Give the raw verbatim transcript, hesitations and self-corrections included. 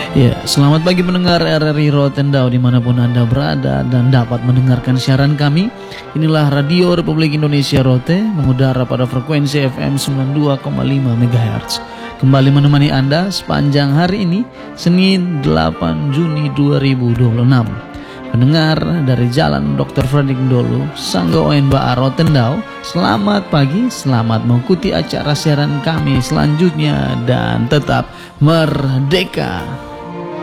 Ya, selamat pagi pendengar R R I Rotendao dimanapun Anda berada dan dapat mendengarkan siaran kami. Inilah Radio Republik Indonesia Rote, mengudara pada frekuensi F M sembilan puluh dua koma lima megahertz. Kembali menemani Anda sepanjang hari ini, Senin delapan Juni dua ribu dua puluh enam. Pendengar dari Jalan Doktor Fredrik Dolo, Sangga O N B A Rotendao, selamat pagi, selamat mengikuti acara siaran kami selanjutnya dan tetap merdeka.